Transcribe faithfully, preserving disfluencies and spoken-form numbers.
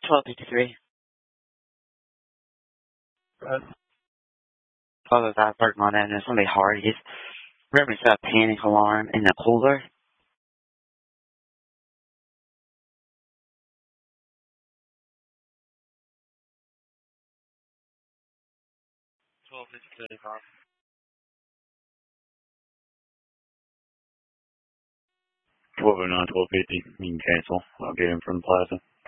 twelve fifty-three. Uh, twelve oh five Bergmont Avenue. Somebody Hardy's. Reference a panic alarm in the cooler. twelve fifty-five. twelve oh nine, twelve fifty. You can cancel. I'll get him from the plaza.